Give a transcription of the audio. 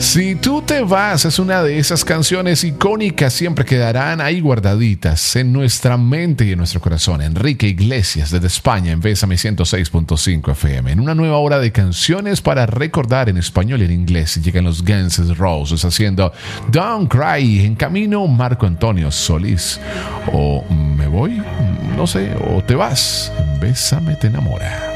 Si tú te vas es una de esas canciones icónicas, siempre quedarán ahí guardaditas en nuestra mente y en nuestro corazón. Enrique Iglesias desde España en Bésame 106.5 FM. En una nueva hora de canciones para recordar en español y en inglés llegan los Guns N' Roses haciendo Don't Cry. En camino Marco Antonio Solís. O me voy, no sé, o te vas. Bésame te enamora.